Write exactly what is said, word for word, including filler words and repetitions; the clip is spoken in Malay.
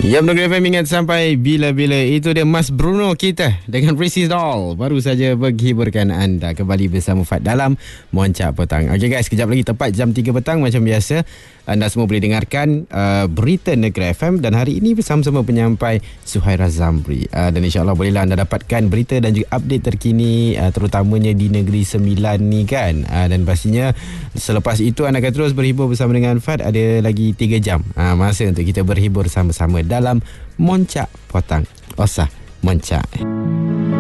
Ya, Negeri F M ingat sampai bila-bila. Itu dia Mas Bruno kita dengan Prissy Doll. Baru saja menghiburkan anda kembali bersama Fad dalam Moncak Petang. Okey guys, kejap lagi tepat jam tiga petang macam biasa. Anda semua boleh dengarkan uh, berita Negeri F M dan hari ini bersama-sama penyampai Suhaira Zamri. Uh, dan insyaAllah bolehlah anda dapatkan berita dan juga update terkini uh, terutamanya di Negeri Sembilan ni kan. Uh, dan pastinya selepas itu anda akan terus berhibur bersama dengan Fad. Ada lagi tiga jam uh, masa untuk kita berhibur sama-sama dalam Moncak Petang. Osah Moncak.